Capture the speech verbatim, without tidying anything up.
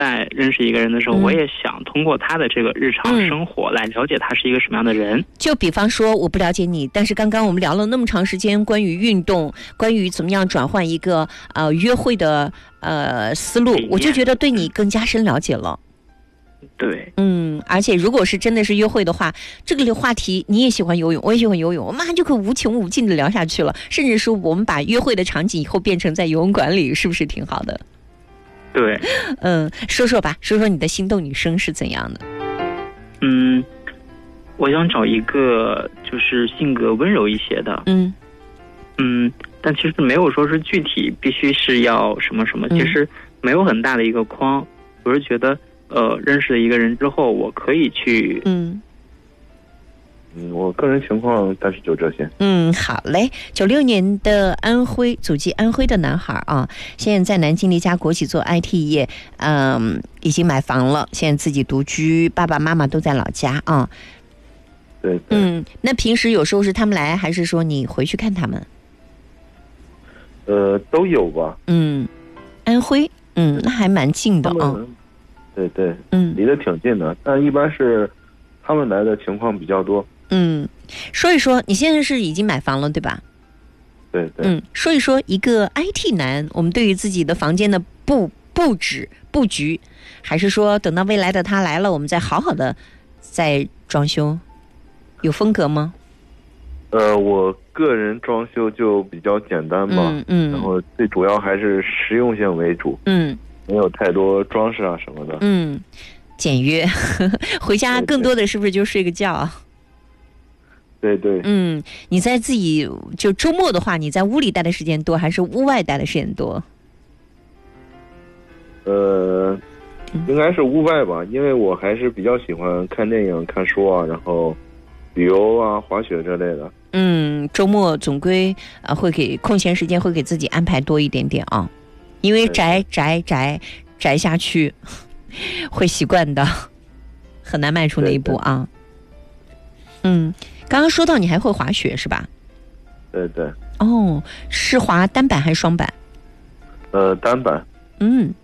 在认识一个人的时候， 嗯、 我也想通过他的这个日常生活来了解他是一个什么样的人。 就比方说我不了解你，但是刚刚我们聊了那么长时间关于运动，关于怎么样转换一个呃约会的呃思路，我就觉得对你更加深了解了。 对， 嗯，而且如果是真的是约会的话，这个话题你也喜欢游泳，我也喜欢游泳，我们马上就可以无穷无尽的聊下去了，甚至说我们把约会的场景以后变成在游泳馆里，是不是挺好的？ 对， 嗯，说说吧，说说你的心动女生是怎样的？ 嗯，我想找一个就是性格温柔一些的。 嗯嗯，但其实没有说是具体必须是要什么什么， 嗯、 其实没有很大的一个框。我是觉得，呃，认识了一个人之后，我可以去， 嗯。 嗯，我个人情况但是就这些。 嗯，好嘞。九六年的安徽，祖籍安徽的男孩啊，现在在南京的一家国企做 I T 业，嗯，已经买房了，现在自己独居，爸爸妈妈都在老家啊。 对, 对。 嗯，那平时有时候是他们来，还是说你回去看他们？ 呃，都有吧。 嗯，安徽，嗯，那还蛮近的啊。 对对， 嗯， 离得挺近的，但一般是他们来的情况比较多。 嗯，说一说，你现在是已经买房了，对吧？ 对对。 嗯，说一说一个 I T 男，我们对于自己的房间的布布置布局，还是说等到未来的他来了，我们再好好的再装修，有风格吗？ 呃，我个人装修就比较简单吧， 嗯嗯， 然后最主要还是实用性为主， 嗯， 没有太多装饰啊什么的， 嗯，简约，回家更多的是不是就睡个觉？ 对对， 嗯，你在自己就周末的话，你在屋里待的时间多，还是屋外待的时间多？ 呃，应该是屋外吧，因为我还是比较喜欢看电影、看书啊，然后旅游啊、滑雪之类的。 嗯，周末总归呃会给空闲时间会给自己安排多一点点啊，因为宅宅宅宅下去会习惯的，很难迈出那一步啊。嗯。刚刚说到你还会滑雪是吧？ 对对。 哦，是滑单板还是双板？ 呃，单板。 嗯，